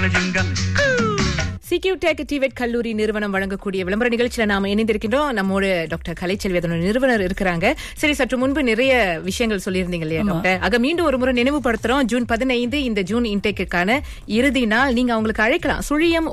CQ Tech TVET கல்லூரி நிறுவனம் வழங்கக்கூடிய விளம்பர நிகழ்ச்சியில நாம இணைந்திருக்கின்றோம். நம்மோட டாக்டர் கலைச்செல்வி அதோட நிறுவனர் இருக்கிறாங்க. சரி, சற்று முன்பு நிறைய விஷயங்கள் சொல்லியிருந்தீங்க இல்லையா டாக்டர்? ஆக மீண்டும் ஒரு முறை நினைவுபடுத்துறோம். ஜூன் 15 இந்த ஜூன் இன்டேக்குக்கான இறுதி நாள். நீங்க அவங்களுக்கு அழைக்கலாம்.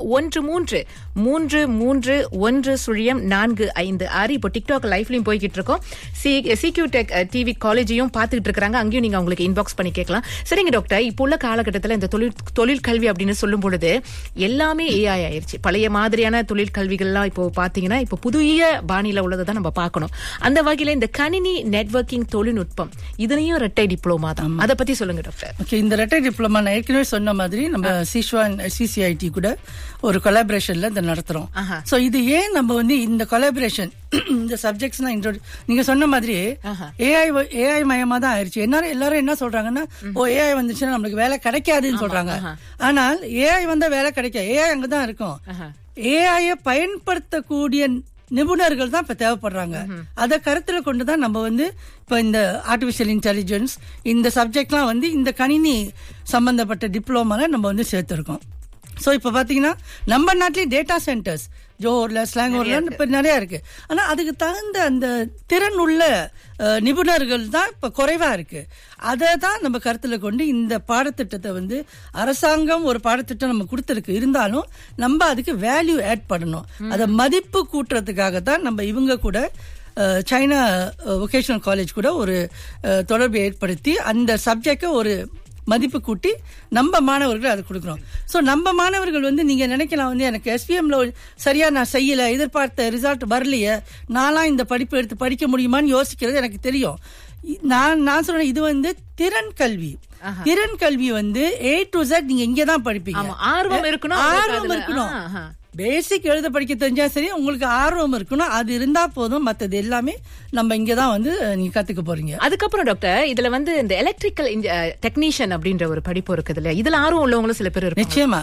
01333100456. இப்போ டிக்டாக் லைவ்லயும் போய்கிட்டு இருக்கோம். CQ Tech TV காலேஜையும் பாத்துக்கிட்டு இருக்காங்க. அங்கேயும் நீங்க அவங்களுக்கு இன்பாக்ஸ் பண்ணி கேட்கலாம். சரிங்க டாக்டர், இப்போ உள்ள காலகட்டத்தில் இந்த தொழில் கல்வி அப்படின்னு சொல்லும் பொழுது எல்லாமே AI ஆயிருச்சு. பழைய மாதிரியான தொழில் கல்விகள்லாம் இப்போ பாத்தீங்கன்னா இப்போ புதிய பாணியில உள்ளதை நம்ம பார்க்கணும். அந்த வகையில இந்த கணினி நெட்வொர்க்கிங் தொழில்நுட்பம் இதுலயும் இரட்டை டிப்ளோமா தான். அதை பத்தி சொல்லுங்க டாக்டர். ஓகே, இந்த இரட்டை டிப்ளோமா நான் ஏற்கனவே சொன்ன மாதிரி நம்ம சிஷ்வான் CCIT கூட ஒரு கொலாபரேஷன்ல இதை நடத்துறோம். சோ இது ஏன் நம்ம வந்து இந்த கொலாபரேஷன் இந்த சப்ஜெக்ட்ஸ் நீங்க சொன்ன மாதிரி ஏஐ மயமா தான் ஆயிருச்சு. எல்லாரும் என்ன சொல்றாங்கன்னா, ஏஐ வந்துச்சுன்னா நம்மளுக்கு வேலை கிடைக்காதுன்னு சொல்றாங்க. ஆனால் ஏஐ வந்தா வேலை கிடைக்காது. ஏஐ அங்கதான் இருக்கும். ஏஐ பயன்படுத்தக்கூடிய நிபுணர்கள் தான் இப்ப தேவைப்படுறாங்க. அதை கருத்துல கொண்டுதான் நம்ம வந்து இப்ப இந்த ஆர்டிபிஷியல் இன்டெலிஜென்ஸ் இந்த சப்ஜெக்ட்லாம் வந்து இந்த கணினி சம்பந்தப்பட்ட டிப்ளோமால நம்ம வந்து சேர்த்திருக்கோம். சோ இப்ப பாத்தீங்கன்னா நம்ம நாட்டிலேயே டேட்டா சென்டர்ஸ் ஜோஹர்ல ஸ்லாங்கூர்ல இப்ப நிறைய இருக்கு. ஆனா அதுக்கு தகுந்த அந்த திறன் உள்ள நிபுணர்கள் தான் இப்ப குறைவா இருக்கு. அதை தான் நம்ம கருத்துல கொண்டு இந்த பாடத்திட்டத்தை வந்து அரசாங்கம் ஒரு பாடத்திட்டம் நம்ம கொடுத்திருக்கு. இருந்தாலும் நம்ம அதுக்கு வேல்யூ ஆட் பண்ணணும். அதை மதிப்பு கூட்டுறதுக்காக தான் நம்ம இவங்க கூட சைனா வொகேஷனல் காலேஜ் கூட ஒரு தொடர்பு ஏற்படுத்தி அந்த சப்ஜெக்டை ஒரு மதிப்பு கூட்டி நம்ம மாணவர்கள் அதை கொடுக்கிறோம். சோ நம்ம மாணவர்கள் வந்து நீங்க நினைக்கலாம் வந்து எனக்கு SPMல சரியா நான் செய்யல, எதிர்பார்த்த ரிசல்ட் வரலையே, நான்லாம் இந்த படிப்பு எடுத்து படிக்க முடியுமான்னு யோசிக்கிறது எனக்கு தெரியும். நான் சொல்றேன், இது வந்து திறன் கல்வி. திறன் கல்வி வந்து A to Z நீங்க இங்கதான் படிப்பீங்க. ஆர்வம் இருக்கணும். பேசிக் எழுத படிக்க தெரிஞ்சா சரி, உங்களுக்கு ஆர்வம் இருக்கணும். அது இருந்தா போதும். மத்தது எல்லாமே நம்ம இங்கதான் வந்து நீங்க கத்துக்க போறீங்க. அதுக்கப்புறம் டாக்டர், இதுல வந்து இந்த எலக்ட்ரிக்கல் டெக்னீஷியன் அப்படின்ற ஒரு படிப்பு இருக்குது இல்லையா? இதுல ஆர்வம் உள்ளவங்களும் சில பேர் இருக்கு. நிச்சயமா.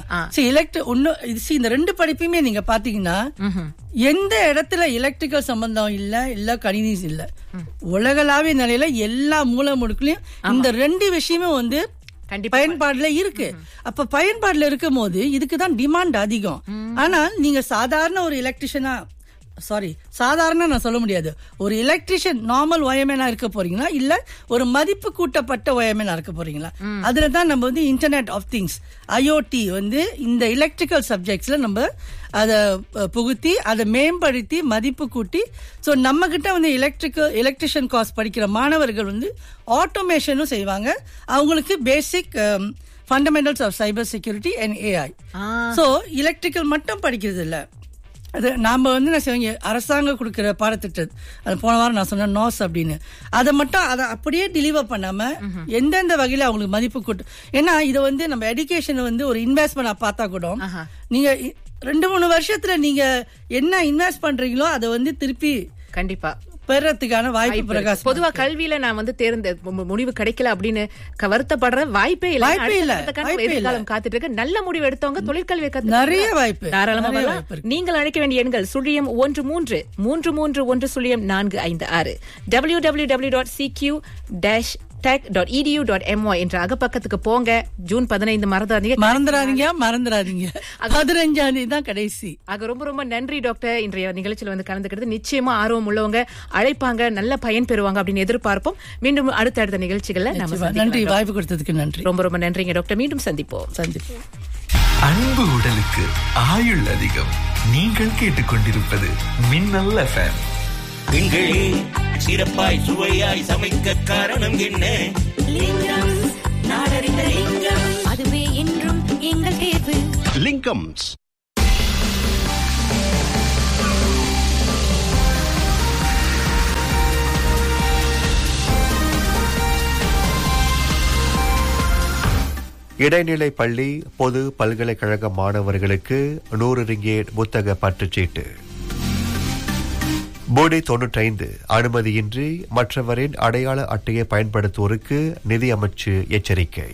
இந்த ரெண்டு படிப்புமே நீங்க பாத்தீங்கன்னா எந்த இடத்துல எலக்ட்ரிக்கல் சம்பந்தம் இல்ல கணினி இல்ல, உலகளாவிய நிலையில எல்லா மூல முடுக்குலயும் இந்த ரெண்டு விஷயமே வந்து பயன்பாடுல இருக்கு. அப்ப பயன்பாடுல இருக்கும் போது இதுக்குதான் டிமாண்ட் அதிகம். ஆனால் நீங்க சாதாரண ஒரு எலக்ட்ரிஷியனா சாதாரண நான் சொல்ல முடியாது, ஒரு எலக்ட்ரிஷியன் நார்மல் ஒயர்மேனா இருக்க போறீங்களா, இல்ல ஒரு மதிப்பு கூட்டப்பட்ட ஒயர்மேனா இருக்க போறீங்களா? அதுலதான் நம்ம வந்து இன்டர்நெட் ஆஃப் திங்ஸ் IoT வந்து இந்த எலக்ட்ரிக்கல் சப்ஜெக்ட்ஸ்ல நம்ம அதை புகுத்தி அதை மேம்படுத்தி மதிப்பு கூட்டி, சோ நம்ம கிட்ட வந்து எலக்ட்ரிஷியன் கோர்ஸ் படிக்கிற மாணவர்கள் வந்து ஆட்டோமேஷனும் செய்வாங்க. அவங்களுக்கு பேசிக் fundamentals of cyber security and AI. So electrical மட்டும் படிக்கிறது இல்ல, அது நாம வந்து நான் செய்வீங்க அரசாங்கம் கொடுக்கிற பாடத்திட்டம், அது போன வாரம் நான் சொன்ன NOS அப்படின்னு, அதை மட்டும் அதை அப்படியே டெலிவர் பண்ணாம எந்தெந்த வகையில அவங்களுக்கு மதிப்பு கூட்டும். ஏன்னா இதை வந்து நம்ம எஜுகேஷன் வந்து ஒரு இன்வெஸ்ட்மெண்ட் பார்த்தா கூட நீங்க 2-3 வருஷத்துல நீங்க என்ன இன்வெஸ்ட் பண்றீங்களோ அதை வந்து திருப்பி கண்டிப்பா பெறத்துக்கான வாய்ப்பு பிரகாசம். பொதுவா கல்வியில நான் வந்து முடிவு கிடைக்கல அப்படின்னு வருத்தப்படுற வாய்ப்பே இல்ல. எதிர்காலம் காத்துட்டு இருக்கு. நல்ல முடிவு எடுத்தவங்க தொழிற்கல்வி நிறைய வாய்ப்பு தாராளமா. நீங்கள் அழைக்க வேண்டிய எண்கள் 01333100456 www.cq-tech.edu.my என்ற அகப்பக்கத்துக்கு போங்க. ஜூன் 15 மறந்துடாதீங்க. 15 தான் கடைசி. ரொம்ப ரொம்ப நன்றி டாக்டர். இன்றைய நிகழ்ச்சியில வந்து கலந்துக்கிறது. நிச்சயமா ஆர்வம் உள்ளவங்க அழைப்பாங்க, நல்ல பயன் பெறுவாங்க அப்படின்னு எதிர்பார்ப்போம். மீண்டும் அடுத்த நிகழ்ச்சிகள்ல நம்ம நன்றி, வாய்ப்பு கொடுத்ததுக்கு நன்றி. ரொம்ப ரொம்ப நன்றிங்க டாக்டர். மீண்டும் சந்திப்போம். அன்பு உடலுக்கு ஆயுள் அதிகம். நீங்கள் கேட்டுக்கொண்டிருப்பது மின்னல் FM. பெண்களே, சிறப்பாய் சுவையாய் சமைக்க காரணம் என்ன? லிங்கம், நாடறிந்த லிங்கம், அதுவே என்றும் எங்கள் தேர்வு. லிங்கம்ஸ். இடைநிலை பள்ளி பொது பல்கலைக்கழக மாணவர்களுக்கு 100 ரிங்கேட் புத்தக பற்றுச்சீட்டு. போடி 95 அனுமதியின்றி மற்றவரின் அடையாள அட்டையை பயன்படுத்துவோருக்கு நிதி அமைச்சு எச்சரிக்கை.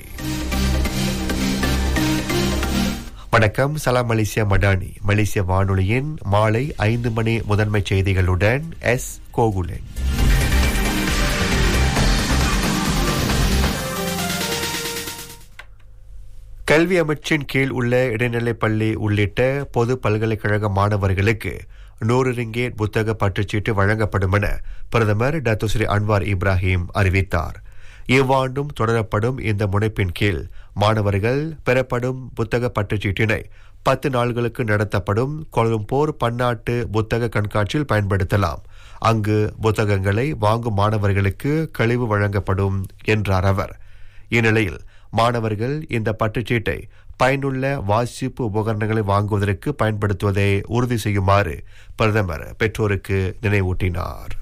வணக்கம், சலாம் மலேசியா மடானி. மலேசிய வானொலியின் மாலை 5 மணி முதன்மை செய்திகளுடன் கோகுலன். கல்வி அமைச்சின் கீழ் உள்ள இடைநிலைப் பள்ளி உள்ளிட்ட பொது பல்கலைக்கழக மாணவர்களுக்கு 100 ரிங்கேட் புத்தக பற்றுச்சீட்டு வழங்கப்படும் என பிரதமர் டாக்டர் ஸ்ரீ அன்வார் இப்ராஹிம் அறிவித்தார். இவ்வாண்டும் தொடரப்படும் இந்த முனைப்பின் கீழ் மாணவர்கள் பெறப்படும் புத்தக பற்றுச்சீட்டினை 10 நாள்களுக்கு நடத்தப்படும் கொலம்பூர் பன்னாட்டு புத்தக கண்காட்சியில் பயன்படுத்தலாம். அங்கு புத்தகங்களை வாங்கும் மாணவர்களுக்கு கழிவு வழங்கப்படும் என்றார் அவர். இந்நிலையில் மாணவர்கள் இந்த பற்றுச்சீட்டை பயனுள்ள வாசிப்பு உபகரணங்களை வாங்குவதற்கு பயன்படுத்துவதை உறுதி செய்யுமாறு பிரதமர் பெற்றோருக்கு நினைவூட்டினார்.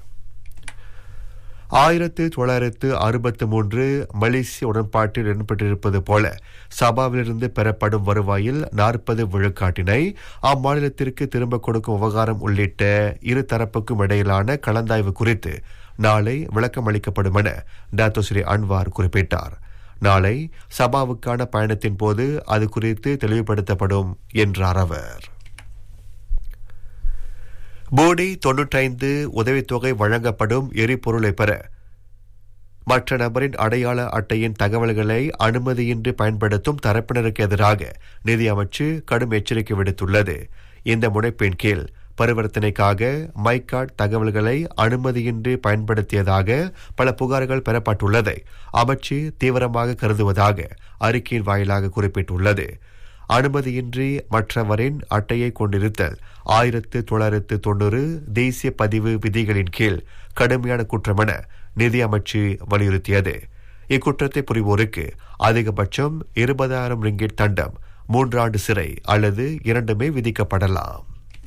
1963 மலேசிய உடன்பாட்டில் இடம்பெற்றிருப்பது போல சபாவிலிருந்து பெறப்படும் வருவாயில் 40 விழுக்காட்டினை அம்மாநிலத்திற்கு திரும்ப கொடுக்கும் விவகாரம் உள்ளிட்ட இரு தரப்புக்கும் இடையிலான கலந்தாய்வு குறித்து நாளை விளக்கம் அளிக்கப்படும் என டாக்டர் ஸ்ரீ அன்வார் குறிப்பிட்டார். நாளை சபாவுக்கான பயணத்தின் போது அது குறித்து தெளிவுபடுத்தப்படும் என்றார் அவர். போடி 95 உதவித்தொகை வழங்கப்படும் எரிபொருளை பெற மற்ற நபரின் அடையாள அட்டையின் தகவல்களை அனுமதியின்றி பயன்படுத்தும் தரப்பினருக்கு எதிராக நிதி அமைச்சு கடும் எச்சரிக்கை விடுத்துள்ளது. இந்த முனைப்பின் கீழ் பரிவர்த்தனைக்காக மைகார்ட் தகவல்களை அனுமதியின்றி பயன்படுத்தியதாக பல புகார்கள் பெறப்பட்டுள்ளதை அமைச்சு தீவிரமாக கருதுவதாக அறிக்கையின் வாயிலாக குறிப்பிட்டுள்ளது. அனுமதியின்றி மற்றவரின் அட்டையை கொண்டிருத்தல் 1990 தேசிய பதிவு விதிகளின் கீழ் கடுமையான குற்றம் என நிதி அமைச்சு வலியுறுத்தியது. இக்குற்றத்தை புரிவோருக்கு அதிகபட்சம் 20,000 ரிங்கிட் தண்டம், 3 ஆண்டு சிறை அல்லது இரண்டுமே விதிக்கப்படலாம்.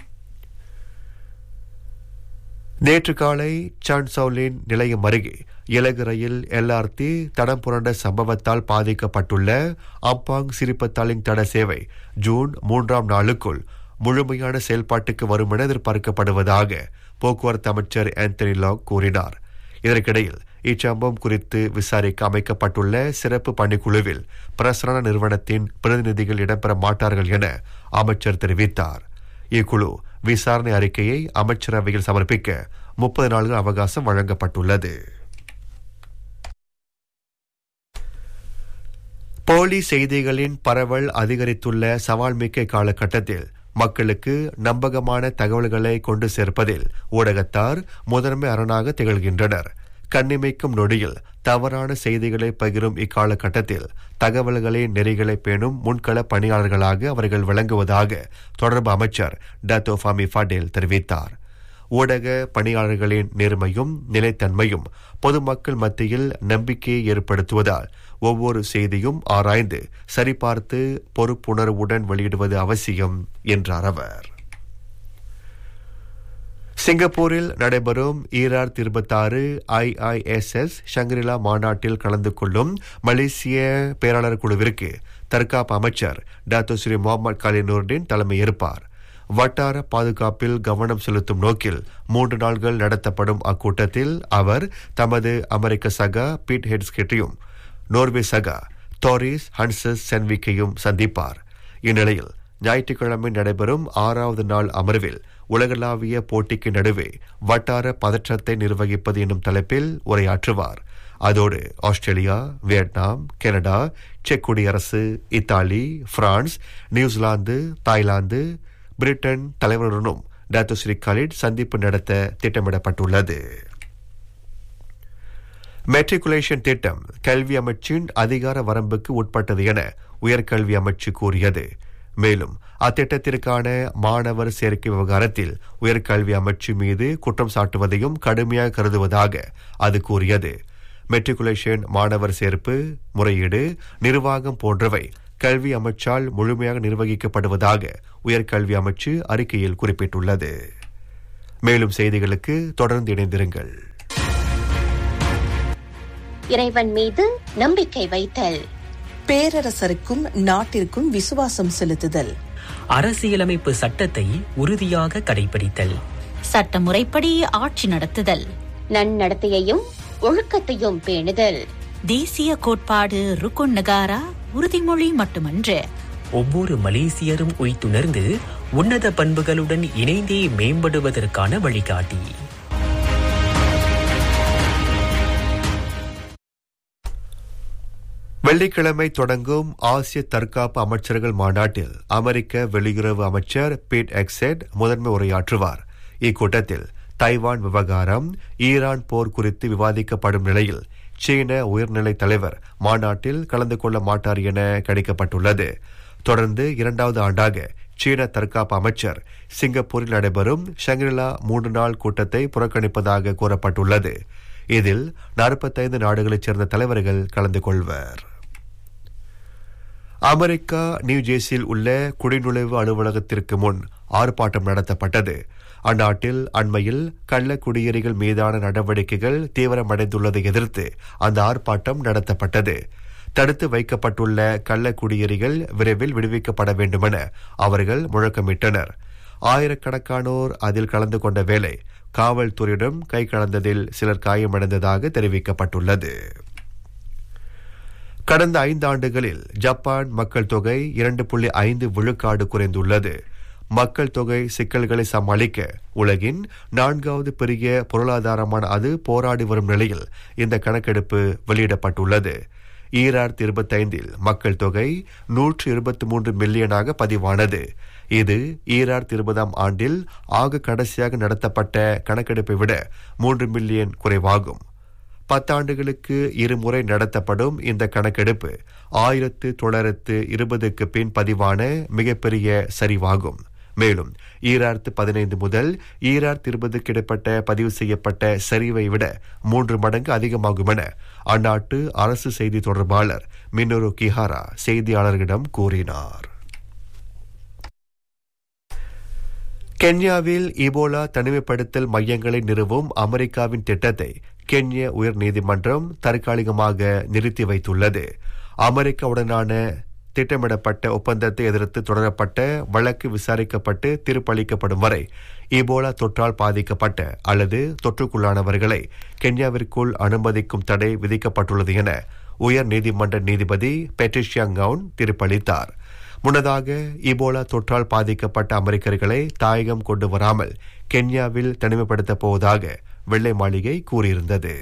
நேற்று காலை சான்சவுலின் நிலையம் அருகே இலகு ரயில் LRT தடம் புரண்ட சம்பவத்தால் பாதிக்கப்பட்டுள்ள அம்பாங் சிரிப்பத்தாலிங் தட சேவை ஜூன் 3ஆம் நாளுக்குள் முழுமையான செயல்பாட்டுக்கு வரும் என எதிர்பார்க்கப்படுவதாக போக்குவரத்து அமைச்சர் ஆந்தனி லாக் கூறினார். இதற்கிடையில் இச்சம்பவம் குறித்து விசாரிக்க அமைக்கப்பட்டுள்ள சிறப்பு பணிக்குழுவில் பிரசரண நிறுவனத்தின் பிரதிநிதிகள் இடம்பெற மாட்டார்கள் என அமைச்சர் தெரிவித்தார். இக்குழு விசாரணை அறிக்கையை அமைச்சரவையில் சமர்ப்பிக்க 30 நாள்கள் அவகாசம் வழங்கப்பட்டுள்ளது. போலி செய்திகளின் பரவல் அதிகரித்துள்ள சவால்மிக்க காலகட்டத்தில் மக்களுக்கு நம்பகமான தகவல்களை கொண்டு சேர்ப்பதில் ஊடகத்தார் முதன்மை அரணாக திகழ்கின்றனர். கண்ணிமைக்கும் நொடியில் தவறான செய்திகளை பகிரும் இக்காலகட்டத்தில் தகவல்களின் நெறிகளை பேணும் முன்கள பணியாளர்களாக அவர்கள் விளங்குவதாக தொடர்பு அமைச்சர் டாக்டர் ஃபாமி ஃபடேல் தெரிவித்தார். ஊடக பணியாளர்களின் நேர்மையும் நிலைத்தன்மையும் பொதுமக்கள் மத்தியில் நம்பிக்கையை ஏற்படுத்துவதால் ஒவ்வொரு செய்தியும் ஆராய்ந்து சரிபார்த்து பொறுப்புணர்வுடன் வெளியிடுவது அவசியம் என்றார் அவர். சிங்கப்பூரில் நடைபெறும் 2026 IISS ஷங்கிரிலா மாநாட்டில் கலந்து கொள்ளும் மலேசிய பேராளர் குழுவிற்கு தற்காப்பு அமைச்சர் doctor Sri Mohammed Khalid Noordin தலைமையேற்பார். வட்டார பாதுகாப்பில் கவனம் செலுத்தும் நோக்கில் 3 நாள்கள் நடத்தப்படும் அக்கூட்டத்தில் அவர் தமது அமெரிக்க சகா பீட் ஹெட்ஸ்கெட்டையும் நோர்வே சகா தோரிஸ் ஹன்சஸ் சென்விக்கையும் சந்திப்பார். இந்நிலையில் ஞாயிற்றுக்கிழமை நடைபெறும் 6வது நாள் அமர்வில் உலகளாவிய போட்டிக்கு நடுவே வட்டார பதற்றத்தை நிர்வகிப்பது என்னும் தலைப்பில் உரையாற்றுவார். அதோடு ஆஸ்திரேலியா, வியட்நாம், கனடா, செக் குடியரசு, Italy, France, New Zealand, Thailand, Britain தலைவருடனும் doctor Sri Khalid சந்திப்பு நடத்த திட்டமிடப்பட்டுள்ளது. மெட்ரிகுலேஷன் திட்டம் கல்வி அமைச்சின் அதிகார வரம்புக்கு உட்பட்டது என உயர்கல்வி அமைச்சு கூறியது. மேலும் அத்திட்டத்திற்கான மாணவர் சேர்க்கை விவகாரத்தில் உயர்கல்வி அமைச்சு மீது குற்றம் சாட்டுவதையும் கடுமையாக கருதுவதாக அது கூறியது. மெட்ரிகுலேஷன் மாணவர் சேர்ப்பு, முறையீடு, நிர்வாகம் போன்றவை கல்வி அமைச்சால் முழுமையாக நிர்வகிக்கப்படுவதாக உயர்கல்வி அமைச்சு அறிக்கையில் குறிப்பிட்டுள்ளது. மேலும் செய்திகளுக்கு தொடர்ந்து இணைந்திருங்கள். இறைவன் மீது நம்பிக்கை வைத்தல், பேரரசருக்கும் நாட்டிற்கும் விசுவாசம் செலுத்துதல், அரசியலமைப்பு சட்டத்தை உறுதியாக கடைபிடித்தல், சட்ட முறைப்படி ஆட்சி நடத்துதல், நன்னடத்தையையும் ஒழுக்கத்தையும் பேணுதல், தேசிய கோட்பாடு ருக்குன் நகாரா உறுதிமொழி மட்டுமன்று, ஒவ்வொரு மலேசியரும் உய்த்துணர்ந்து உன்னத பண்புகளுடன் இணைந்தே மேம்படுவதற்கான வழிகாட்டி. வெள்ளிக்கிழமை தொடங்கும் ஆசிய தற்காப்பு அமைச்சர்கள் மாநாட்டில் அமெரிக்க வெளியுறவு அமைச்சர் பீட் எக்ஸெட் முதன்மை உரையாற்றுவார். இக்கூட்டத்தில் தைவான் விவகாரம், ஈரான் போர் குறித்து விவாதிக்கப்படும் நிலையில் சீன உயர்நிலை தலைவர் மாநாட்டில் கலந்து கொள்ள மாட்டார் என கணிக்கப்பட்டுள்ளது. தொடர்ந்து 2வது ஆண்டாக சீன தற்காப்பு அமைச்சர் சிங்கப்பூரில் நடைபெறும் ஷங்கிரிலா 3 நாள் கூட்டத்தை புறக்கணிப்பதாக கூறப்பட்டுள்ளது. இதில் 45 நாடுகளைச் சேர்ந்த தலைவர்கள் கலந்து கொள்வர். அமெரிக்கா நியூஜெர்சியில் உள்ள குடிநுழைவு அலுவலகத்திற்கு முன் ஆர்ப்பாட்டம் நடத்தப்பட்டது. அந்நாட்டில் அண்மையில் கள்ள குடியேறிகள் மீதான நடவடிக்கைகள் தீவிரமடைந்துள்ளதை எதிர்த்து அந்த ஆர்ப்பாட்டம் நடத்தப்பட்டது. தடுத்து வைக்கப்பட்டுள்ள கள்ள குடியேறிகள் விரைவில் விடுவிக்கப்பட வேண்டுமென அவர்கள் முழக்கமிட்டனர். ஆயிரக்கணக்கானோர் அதில் கலந்து கொண்ட வேளை காவல்துறையிடம் கை கலந்ததில் சிலர் காயமடைந்ததாக தெரிவிக்கப்பட்டுள்ளது. கடந்த 5 ஆண்டுகளில் ஜப்பான் மக்கள் தொகை 2.5 விழுக்காடு குறைந்துள்ளது. மக்கள் தொகை சிக்கல்களை சமாளிக்க உலகின் 4வது பெரிய பொருளாதாரமான அது போராடி வரும் நிலையில் இந்த கணக்கெடுப்பு வெளியிடப்பட்டுள்ளது. 2025 மக்கள் தொகை 123 மில்லியனாக பதிவானது. இது 2020 ஆண்டில் ஆக கடைசியாக நடத்தப்பட்ட கணக்கெடுப்பை விட 3 மில்லியன் குறைவாகும். 10 ஆண்டுகளுக்கு இருமுறை நடத்தப்படும் இந்த கணக்கெடுப்பு 1920க்கு பின் பதிவான மிகப்பெரிய சரிவாகும். மேலும் 2015 முதல் 2020க்கு இடைப்பட்ட பதிவு செய்யப்பட்ட சரிவை விட 3 மடங்கு அதிகமாகும் என அந்நாட்டு அரசு செய்தி தொடர்பாளர் மினோரு கிஹாரா செய்தியாளர்களிடம் கூறினார். கென்யாவில் இபோலா தனிமைப்படுத்தல் மையங்களை நிறுவும் அமெரிக்காவின் திட்டத்தை கென்யா உயர் நீதிமன்றம் தற்காலிகமாக நிறுத்தி வைத்துள்ளது. அமெரிக்காவுடனான திட்டமிடப்பட்ட ஒப்பந்தத்தை எதிர்த்து தொடரப்பட்ட வழக்கு விசாரிக்கப்பட்டு தீர்ப்பளிக்கப்படும் வரை இபோலா தொற்றால் பாதிக்கப்பட்ட அல்லது தொற்றுக்குள்ளானவர்களை கென்யாவிற்குள் அனுமதிக்கும் தடை விதிக்கப்பட்டுள்ளது என உயர் நீதிமன்ற நீதிபதி பெட்ரிஷியா கவுன் தீர்ப்பளித்தார். முன்னதாக இபோலா தொற்றால் பாதிக்கப்பட்ட அமெரிக்கர்களை தாயகம் கொண்டு வராமல் கென்யாவில் தனிமைப்படுத்தப் போவதாக வெள்ளை மாளிகை கூறியிருந்தது.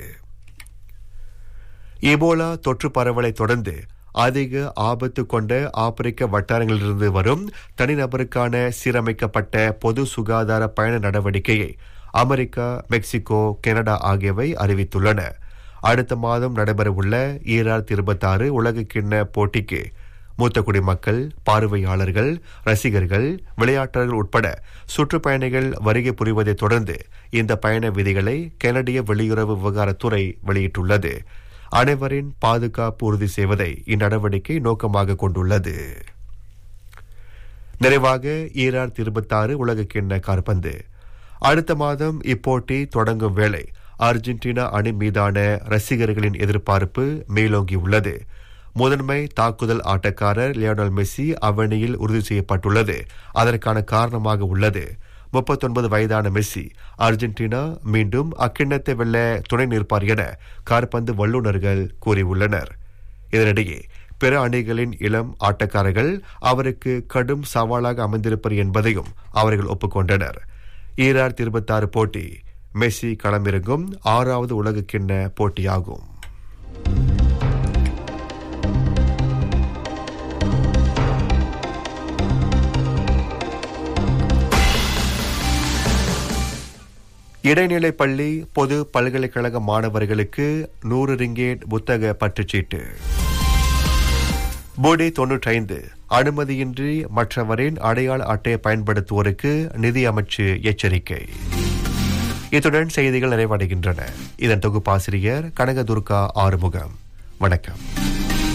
இபோலா தொற்று பரவலை தொடர்ந்து அதிக ஆபத்து கொண்ட ஆப்பிரிக்க வட்டாரங்களிலிருந்து வரும் தனிநபருக்கான சீரமைக்கப்பட்ட பொது சுகாதார பயண நடவடிக்கையை அமெரிக்கா, மெக்சிகோ, கனடா ஆகியவை அறிவித்துள்ளன. அடுத்த மாதம் நடைபெறவுள்ள 2026 உலகக்கிண்ண போட்டிக்கு மூத்த குடிமக்கள், பார்வையாளர்கள், ரசிகர்கள், விளையாட்டர்கள் உட்பட சுற்றுப்பயணிகள் வருகை புரிவதை தொடர்ந்து இந்த பயண விதிகளை கனடிய வெளியுறவு விவகாரத்துறை வெளியிட்டுள்ளது. அனைவரின் பாதுகாப்பு உறுதி செய்வதை இந்நடவடிக்கை நோக்கமாக கொண்டுள்ளது. நிறைவாக 2026 உலகக்கிண்ண கால்பந்து. அடுத்த மாதம் இப்போட்டி தொடங்கும் வேளை அர்ஜென்டினா அணி மீதான ரசிகர்களின் எதிர்பார்ப்பு மேலோங்கியுள்ளது. முதன்மை தாக்குதல் ஆட்டக்காரர் லியோனல் மெஸ்ஸி அவ்வணியில் உறுதி செய்யப்பட்டுள்ளது அதற்கான காரணமாக உள்ளது. 39 வயதான மெஸ்ஸி அர்ஜென்டினா மீண்டும் அக்கிண்ணத்தை வெல்ல துணை நிற்பார் என கால்பந்து வல்லுநர்கள் கூறியுள்ளனர். இதனிடையே பிற அணிகளின் இளம் ஆட்டக்காரர்கள் அவருக்கு கடும் சவாலாக அமைந்திருப்பர் என்பதையும் அவர்கள் ஒப்புக்கொண்டனர். 2026 போட்டி மெஸ்ஸி களமிறங்கும் 6வது உலகக்கிண்ண போட்டியாகும். இடைநிலை பள்ளி பொது பல்கலைக்கழக மாணவர்களுக்கு 100 ரிங்கேட் புத்தக பற்றுச்சீட்டு. போடி 95 அனுமதியின்றி மற்றவரின் அடையாள அட்டையை பயன்படுத்துவோருக்கு நிதி அமைச்சு எச்சரிக்கை. இத்துடன் செய்திகள் நிறைவடைகின்றன. இதன் தொகுப்பாசிரியர் கனகதுர்கா ஆறுமுகம். வணக்கம்.